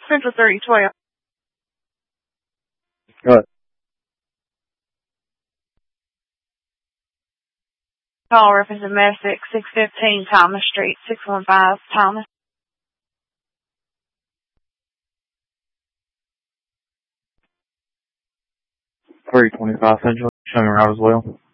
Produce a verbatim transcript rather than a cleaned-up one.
Central thirty twelve. What? Call reference in Messick, six fifteen Thomas Street, six one five Thomas. three twenty-five Central. Show me around as well.